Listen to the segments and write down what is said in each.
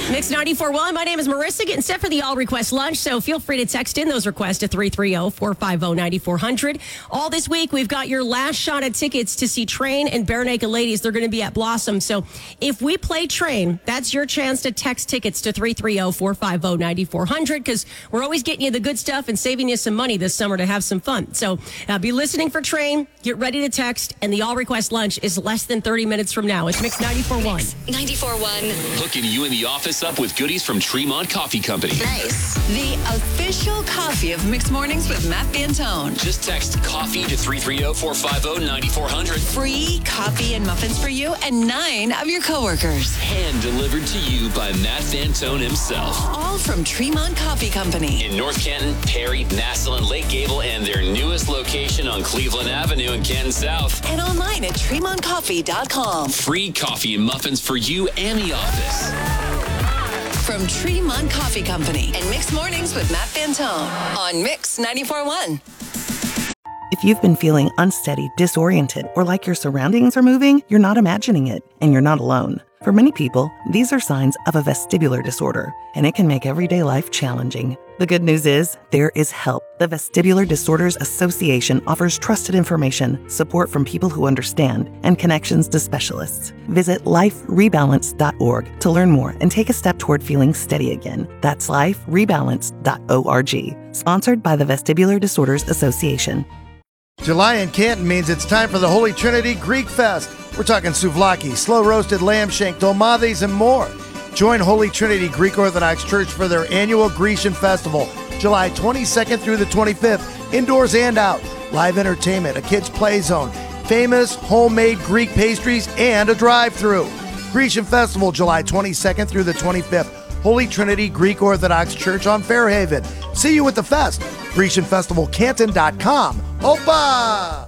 Mix 94.1. My name is Marissa, getting set for the All Request Lunch, so feel free to text in those requests to 330-450-9400. All this week, we've got your last shot at tickets to see Train and Bare Naked Ladies. They're going to be at Blossom, so if we play Train, that's your chance to text tickets to 330-450-9400, because we're always getting you the good stuff and saving you some money this summer to have some fun. So be listening for Train, get ready to text, and the All Request Lunch is less than 30 minutes from now. It's Mix 94.1. 94.1. Hooking you in the office up with goodies from Tremont Coffee Company. Nice. The official coffee of Mixed Mornings with Matt Fantone. Just text coffee to 330-450-9400. Free coffee and muffins for you and 9 of your coworkers. Hand delivered to you by Matt Fantone himself. All from Tremont Coffee Company. In North Canton, Perry, Massillon, Lake Gable, and their newest location on Cleveland Avenue in Canton South. And online at TremontCoffee.com. Free coffee and muffins for you and the office. From Tremont Coffee Company and Mixed Mornings with Matt Fantone on Mix 94.1. If you've been feeling unsteady, disoriented, or like your surroundings are moving, you're not imagining it, and you're not alone. For many people, these are signs of a vestibular disorder, and it can make everyday life challenging. The good news is, there is help. The Vestibular Disorders Association offers trusted information, support from people who understand, and connections to specialists. Visit liferebalance.org to learn more and take a step toward feeling steady again. That's liferebalance.org. Sponsored by the Vestibular Disorders Association. July in Canton means it's time for the Holy Trinity Greek Fest. We're talking souvlaki, slow-roasted lamb shank, dolmades, and more. Join Holy Trinity Greek Orthodox Church for their annual Grecian Festival, July 22nd through the 25th, indoors and out. Live entertainment, a kids' play zone, famous homemade Greek pastries, and a drive-thru. Grecian Festival, July 22nd through the 25th. Holy Trinity Greek Orthodox Church on Fairhaven. See you at the fest. GrecianFestivalCanton.com. Opa!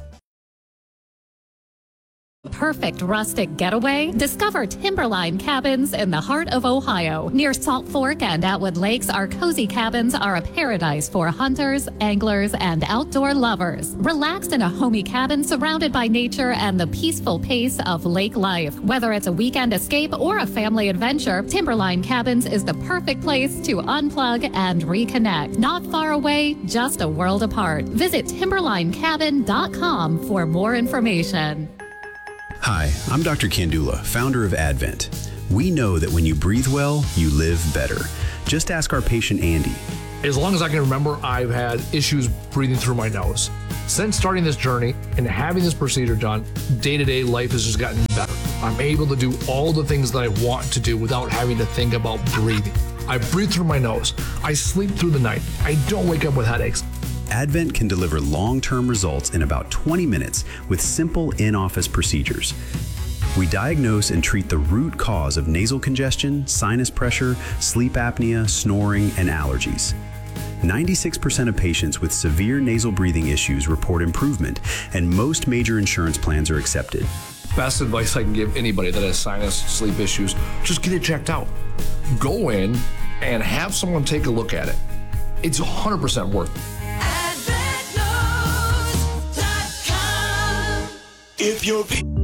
Perfect rustic getaway? Discover Timberline Cabins in the heart of Ohio. Near Salt Fork and Atwood Lakes, our cozy cabins are a paradise for hunters, anglers, and outdoor lovers. Relax in a homey cabin surrounded by nature and the peaceful pace of lake life. Whether it's a weekend escape or a family adventure, Timberline Cabins is the perfect place to unplug and reconnect. Not far away, just a world apart. Visit timberlinecabin.com for more information. Hi, I'm Dr. Kandula, founder of Advent. We know that when you breathe well, you live better. Just ask our patient Andy. As long as I can remember, I've had issues breathing through my nose. Since starting this journey and having this procedure done, day-to-day life has just gotten better. I'm able to do all the things that I want to do without having to think about breathing. I breathe through my nose. I sleep through the night. I don't wake up with headaches. Advent can deliver long-term results in about 20 minutes with simple in-office procedures. We diagnose and treat the root cause of nasal congestion, sinus pressure, sleep apnea, snoring, and allergies. 96% of patients with severe nasal breathing issues report improvement, and most major insurance plans are accepted. Best advice I can give anybody that has sinus, sleep issues, just get it checked out. Go in and have someone take a look at it. It's 100% worth it. If you're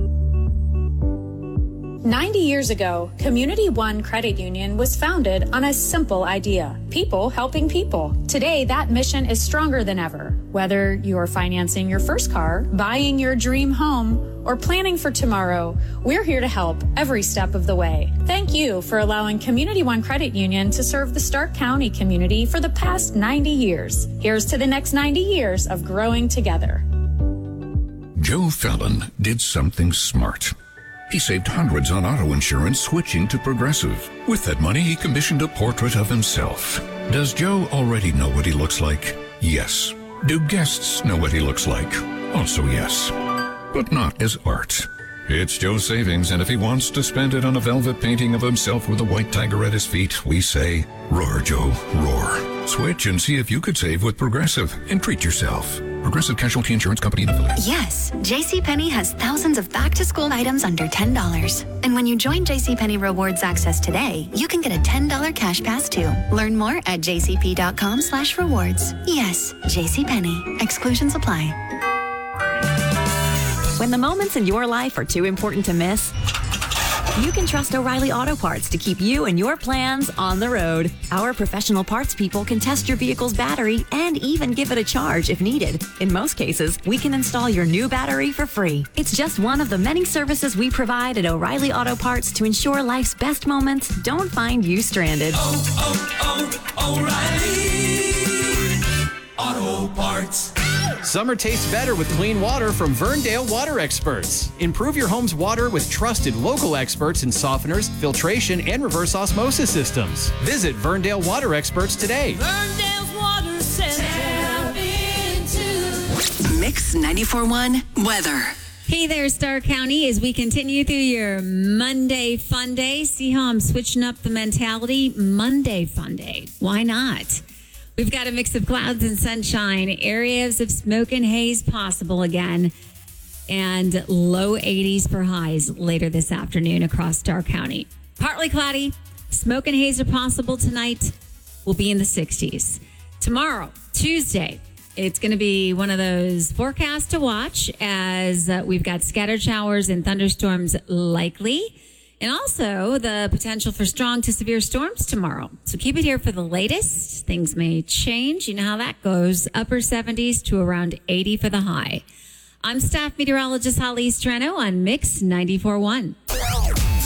90 years ago, Community One Credit Union was founded on a simple idea: people helping people. Today, that mission is stronger than ever. Whether you're financing your first car, buying your dream home, or planning for tomorrow, we're here to help every step of the way. Thank you for allowing Community One Credit Union to serve the Stark County community for the past 90 years. Here's to the next 90 years of growing together. Joe Fallon did something smart. He saved hundreds on auto insurance switching to Progressive. With that money, he commissioned a portrait of himself. Does Joe already know what he looks like? Yes. Do guests know what he looks like? Also yes. But not as art. It's Joe's savings, and if he wants to spend it on a velvet painting of himself with a white tiger at his feet, we say, roar, Joe, roar. Switch and see if you could save with Progressive and treat yourself. Progressive Casualty Insurance Company and affiliates. Yes, JCPenney has thousands of back-to-school items under $10. And when you join JCPenney Rewards Access today, you can get a $10 cash pass too. Learn more at jcp.com/rewards. Yes, JCPenney. Exclusions apply. When the moments in your life are too important to miss, You can trust O'Reilly Auto Parts to keep you and your plans on the road. Our professional parts people can test your vehicle's battery and even give it a charge if needed. In most cases, we can install your new battery for free. It's just one of the many services we provide at O'Reilly Auto Parts to ensure life's best moments don't find you stranded. O'Reilly Auto Parts. Summer tastes better with clean water from Verndale Water Experts. Improve your home's water with trusted local experts in softeners, filtration, and reverse osmosis systems. Visit Verndale Water Experts today. Verndale's Water Center. Mix 94.1 weather. Hey there, Star County, as we continue through your Monday Fun Day. See how I'm switching up the mentality? Monday Fun Day. Why not? We've got a mix of clouds and sunshine, areas of smoke and haze possible again, and low 80s for highs later this afternoon across Star County. Partly cloudy, smoke and haze are possible tonight. We'll be in the 60s. Tomorrow, Tuesday, it's going to be one of those forecasts to watch as we've got scattered showers and thunderstorms likely. And also the potential for strong to severe storms tomorrow. So keep it here for the latest. Things may change. You know how that goes. Upper 70s to around 80 for the high. I'm staff meteorologist Holly Strano on Mix 94.1.